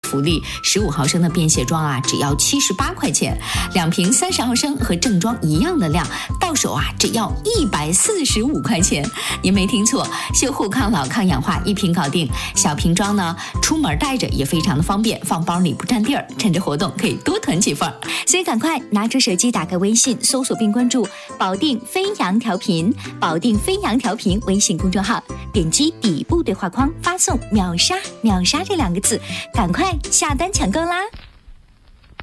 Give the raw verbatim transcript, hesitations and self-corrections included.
福利，十五毫升的便携装啊，只要七十八块钱；两瓶三十毫升和正装一样的量，到手啊只要一百四十五块钱。您没听错，修护抗老抗氧化一瓶搞定。小瓶装呢，出门带着也非常的方便，放包里不占地儿，趁着活动可以多囤几份。 所以赶快拿出手机，打开微信，搜索并关注保定飞扬调频，保定飞扬调频微信公众号，点击底部对话框发送秒杀秒杀这两个字，赶快下单抢购啦。